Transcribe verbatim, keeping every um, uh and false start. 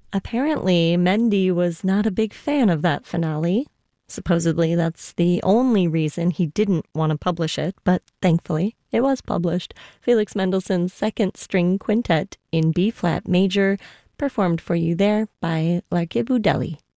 Apparently, Mendy was not a big fan of that finale. Supposedly, that's the only reason he didn't want to publish it, but thankfully, it was published. Felix Mendelssohn's Second String Quintet in B-flat major, performed for you there by Larkhibu Deli.